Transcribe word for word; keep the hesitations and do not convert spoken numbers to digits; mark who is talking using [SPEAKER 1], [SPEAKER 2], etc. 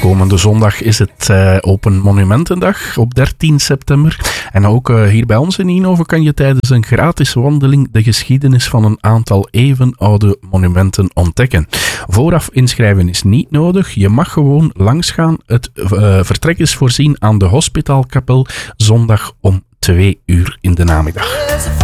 [SPEAKER 1] Komende zondag is het uh, Open Monumentendag op dertien september. En ook uh, hier bij ons in Eindhoven kan je tijdens een gratis wandeling de geschiedenis van een aantal eeuwenoude monumenten ontdekken. Vooraf inschrijven is niet nodig. Je mag gewoon langsgaan. Het uh, vertrek is voorzien aan de Hospitaalkapel zondag om twee uur in de namiddag.